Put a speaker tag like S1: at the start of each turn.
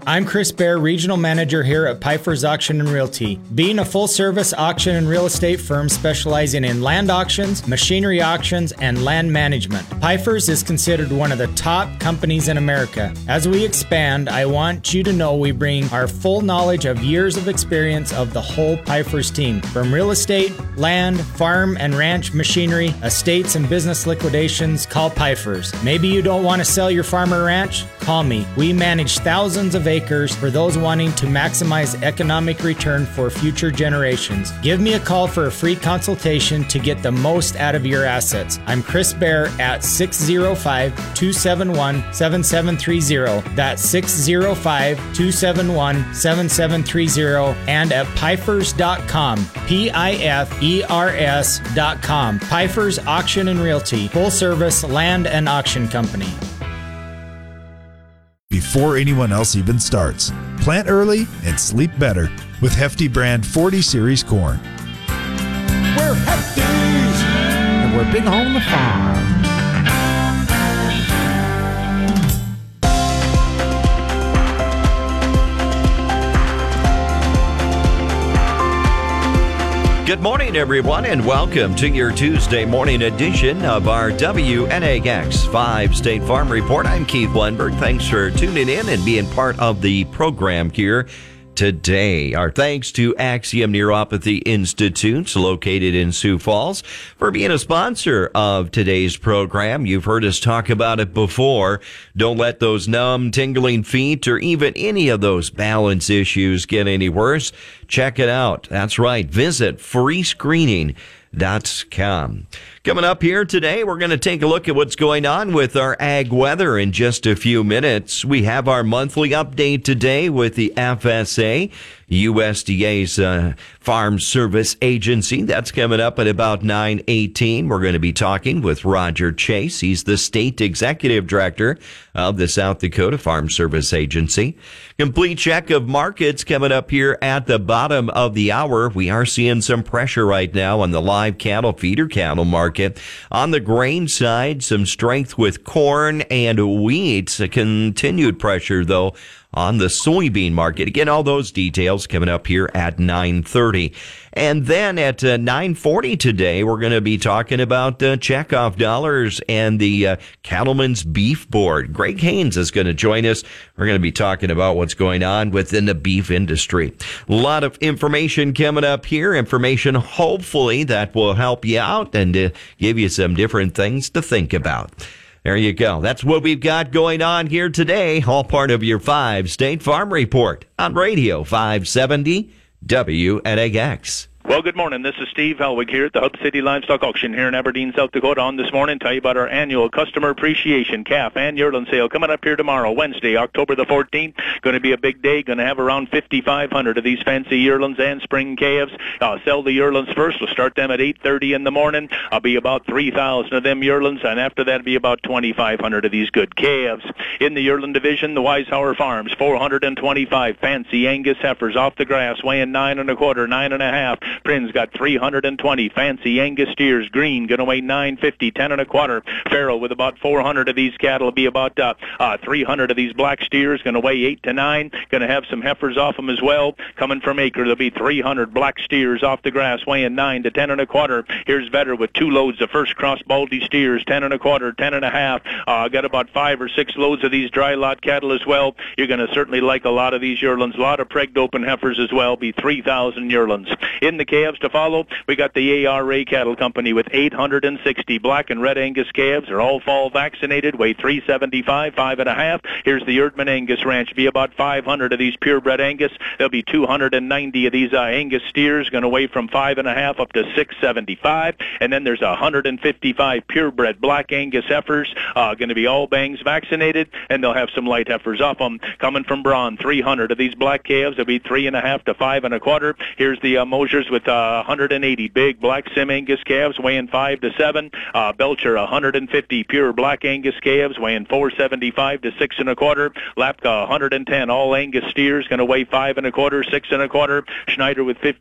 S1: I'm Chris Bear, Regional Manager here at Pfeiffer's Auction and Realty. Being a full-service auction and real estate firm specializing in land auctions, machinery auctions, and land management, Pfeiffer's is considered one of the top companies in America. As we expand, I want you to know we bring our full knowledge of years of experience of the whole Pfeiffer's team. From real estate, land, farm and ranch machinery, estates and business liquidations, call Pfeiffer's. Maybe you don't want to sell your farm or ranch? Call me. We manage thousands of acres for those wanting to maximize economic return for future generations. Give me a call for a free consultation to get the most out of your assets. I'm Chris Bear at 605-271-7730. That's 605-271-7730 and at Pfeifers.com. Pifers.com. Pfeiffer's Auction and Realty, full service land and auction company.
S2: Before anyone else even starts, plant early and sleep better with Hefty brand 40 Series corn.
S3: We're Hefties, and we're big on the farm.
S4: Good morning, everyone, and welcome to your Tuesday morning edition of our WNAX 5 State Farm Report. I'm Keith Lundberg. Thanks for tuning in and being part of the program here today. Our thanks to Axiom Neuropathy Institute, located in Sioux Falls, for being a sponsor of today's program. You've heard us talk about it before. Don't let those numb, tingling feet or even any of those balance issues get any worse. Check it out. That's right. Visit freescreening.com. Coming up here today, we're going to take a look at what's going on with our ag weather in just a few minutes. We have our monthly update today with the FSA, USDA's Farm Service Agency. That's coming up at about 9:18. We're going to be talking with Roger Chase. He's the State Executive Director of the South Dakota Farm Service Agency. Complete check of markets coming up here at the bottom of the hour. We are seeing some pressure right now on the live cattle, feeder cattle market. On the grain side, some strength with corn and wheat. A continued pressure, though, on the soybean market. Again, all those details coming up here at 9:30. And then at 9:40 today, we're going to be talking about checkoff dollars and the Cattlemen's Beef Board. Greg Haynes is going to join us. We're going to be talking about what's going on within the beef industry. A lot of information coming up here. Information, hopefully, that will help you out and give you some different things to think about. There you go. That's what we've got going on here today. All part of your 5 State Farm Report on Radio 570 WNAX.
S5: Well, good morning. This is Steve Helwig here at the Hub City Livestock Auction here in Aberdeen, South Dakota. On this morning, tell you about our annual Customer Appreciation Calf and Yearling Sale coming up here tomorrow, Wednesday, October the 14th. Going to be a big day. Going to have around 5,500 of these fancy yearlings and spring calves. Sell the yearlings first. We'll start them at 8:30 in the morning. I'll be about 3,000 of them yearlings, and after that, be about 2,500 of these good calves. In the yearling division, the Weishauer Farms, 425 fancy Angus heifers off the grass, weighing 9 1/4, 9 1/2. Prin's got 320 fancy Angus steers, green, going to weigh 950, 10 1/4. Farrell with about 400 of these cattle, will be about 300 of these black steers, going to weigh 8 to 9. Going to have some heifers off them as well. Coming from Acre, there'll be 300 black steers off the grass, weighing 9 to 10 1/4. Here's Vetter with 2 loads of first cross Baldy steers, 10 1/4, 10 1/2. Got about 5 or 6 loads of these dry lot cattle as well. You're going to certainly like a lot of these yearlings. A lot of pregged open heifers as well. Be 3,000 yearlings. In the calves to follow, we got the ARA Cattle Company with 860 black and red Angus calves. They're all fall vaccinated, weigh 375, 5 1/2. Here's the Erdman Angus Ranch. Be about 500 of these purebred Angus. There'll be 290 of these Angus steers, going to weigh from 5 1/2 up to 675. And then there's 155 purebred black Angus heifers, going to be all bangs vaccinated, and they'll have some light heifers off them. Coming from Braun, 300 of these black calves. There'll be 3 1/2 to 5 1/4. Here's the Mosers with 180 big black Sim Angus calves weighing 5 to 7. Belcher, 150 pure black Angus calves weighing 475 to 6 1/4. Lapka, 110 all Angus steers going to weigh 5 1/4, 6 1/4. Schneider with